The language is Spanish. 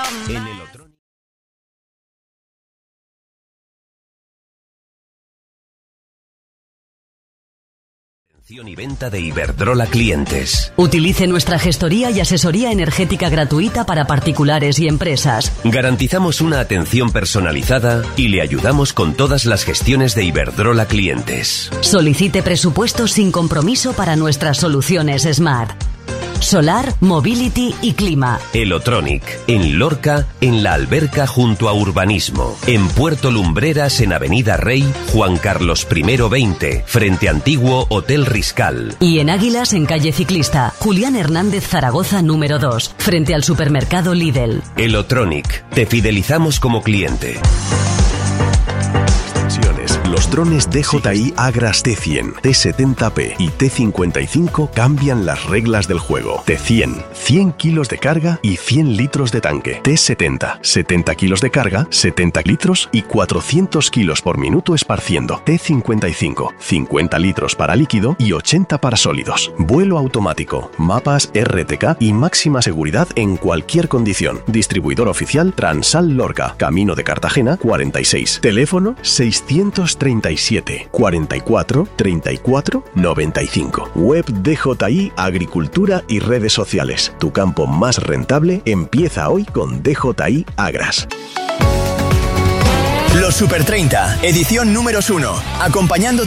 En Elotronic. Y venta de Iberdrola clientes. Utilice nuestra gestoría y asesoría energética gratuita para particulares y empresas. Garantizamos una atención personalizada y le ayudamos con todas las gestiones de Iberdrola clientes. Solicite presupuestos sin compromiso para nuestras soluciones Smart. Solar, Mobility y Clima. Elotronic, en Lorca, en La Alberca junto a Urbanismo. En Puerto Lumbreras, en Avenida Rey, Juan Carlos I 20, frente a antiguo Hotel Riscal. Y en Águilas, en calle Ciclista, Julián Hernández Zaragoza número 2, frente al supermercado Lidl. Elotronic, te fidelizamos como cliente. Los drones DJI Agras T100, T70P y T55 cambian las reglas del juego. T100, 100 kilos de carga y 100 litros de tanque. T70, 70 kilos de carga, 70 litros y 400 kilos por minuto esparciendo. T55, 50 litros para líquido y 80 para sólidos. Vuelo automático, mapas RTK y máxima seguridad en cualquier condición. Distribuidor oficial Transal Lorca, Camino de Cartagena 46. Teléfono 637 44 34 95. Web DJI Agricultura y redes sociales. Tu campo más rentable empieza hoy con DJI Agras. Los Super 30, edición números 1, acompañándote